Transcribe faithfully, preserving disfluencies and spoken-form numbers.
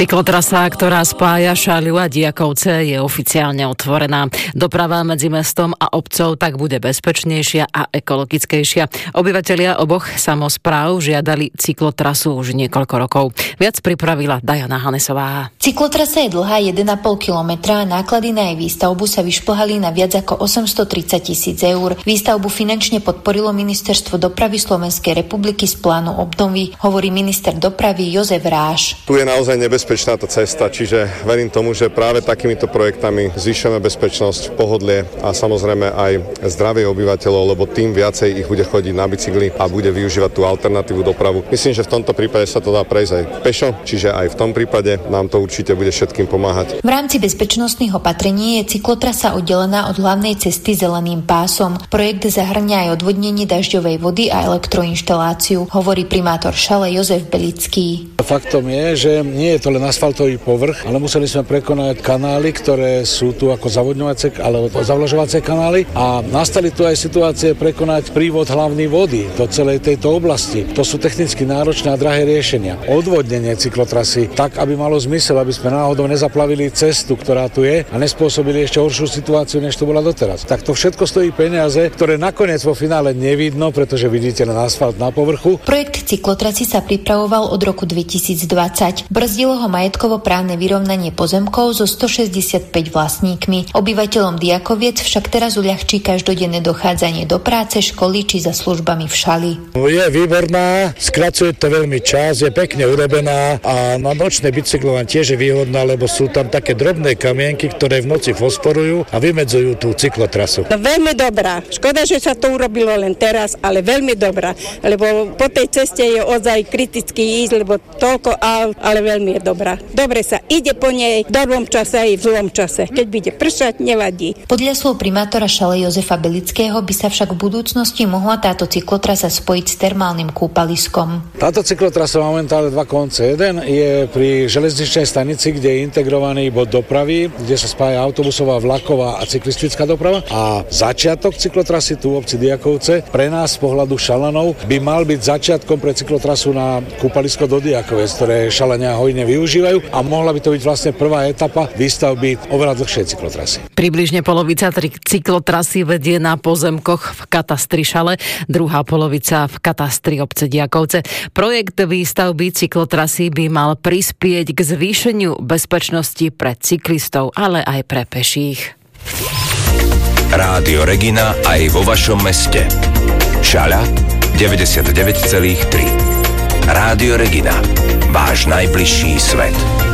Cyklotrasa, ktorá spája Šaľu a Diakovce, je oficiálne otvorená. Doprava medzi mestom a obcov tak bude bezpečnejšia a ekologickejšia. Obyvatelia oboch samospráv žiadali cyklotrasu už niekoľko rokov. Viac pripravila Diana Hanesová. Cyklotrasa je dlhá jeden a pol kilometra a náklady na jej výstavbu sa vyšplhali na viac ako osemstotridsať tisíc eur. Výstavbu finančne podporilo Ministerstvo dopravy Slovenskej republiky z plánu obnovy, hovorí minister dopravy Jozef Ráš. Tu je naozaj nebezpečná tá cesta, čiže verím tomu, že práve takýmito projektami zvýšime bezpečnosť, pohodlie a samozrejme aj zdravie obyvateľov, lebo tým viacej ich bude chodiť na bicykli a bude využívať tú alternatívnu dopravu. Myslím, že v tomto prípade sa to dá prejsť aj pešo, čiže aj v tom prípade nám to určite bude všetkým pomáhať. V rámci bezpečnostných opatrení je cyklotrasa oddelená od hlavnej cesty zeleným pásom. Projekt zahŕňa aj odvodnenie dažďovej vody a elektroinštaláciu, hovorí primátor Šale Jozef Belický. Faktom je, že nie je to len asfaltový povrch, ale museli sme prekonať kanály, ktoré sú tu ako zavodňovacie alebo zavlažovacie kanály a nastali tu aj situácie prekonať prívod hlavnej vody do celej tejto oblasti. To sú technicky náročné a drahé riešenia. Odvodnenie cyklotrasy tak, aby malo zmysel, aby sme náhodou nezaplavili cestu, ktorá tu je a nespôsobili ešte horšiu situáciu, než to bola doteraz. Tak to všetko stojí peniaze, ktoré nakoniec vo finále nevidno, pretože vidíte len asfalt na povrchu. Projekt cyklotrasy sa pripravoval od roku dvetisícdvadsať. Brzdilo ho majetkovo-právne vyrovnanie pozemkov so stošesťdesiatpäť vlastníkmi. Obyvateľom Diakoviec však teraz uľahčí každodenné dochádzanie do práce, školy či za službami v Šali. Je výborná, skracuje to veľmi čas, je pekne urobená a na nočné bicyklovanie tiež je výhodná, lebo sú tam také drobné kamienky, ktoré v noci fosforujú a vymedzujú tú cyklotrasu. No, veľmi dobrá. Škoda, že sa to urobilo len teraz, ale veľmi dobrá, lebo po tej ceste je ozaj kritický ísť, lebo toľko aut, ale veľmi je dobrá. Dobre sa ide po nej v dobrom čase aj v zlom čase. Keď bude pršať, nevadí. Podľa slov primátora Šale Jozefa Belického by sa však v budúcnosti mohla táto cyklotrasa spojiť s termálnym kúpaliskom. Táto cyklotrasa má momentálne dva konce. Jeden je pri železničnej stanici, kde je integrovaný bod dopravy, kde sa spája autobusová, vlaková a cyklistická doprava. A začiatok cyklotrasy tu v obci Diakovce pre nás z pohľadu Šalanov by mal byť začiatkom pre cyklotrasu na kúpalisko do Diakovec, ktoré Šalania hojne využívajú a mohla by to byť vlastne prvá etapa výstavby oveľa dlhšej cyklotrasy. Približne polovica tri cyklotrasy vedie na pozemkoch v katastri Šale, druhá polovica v katastri obce Diakovce. Projekt výstavby cyklotrasy by mal prispieť k zvýšeniu bezpečnosti pre cyklistov, ale aj pre peších. Rádio Regina aj vo vašom meste. Šaľa deväťdesiatdeväť celá tri. Rádio Regina. Váš najbližší svet.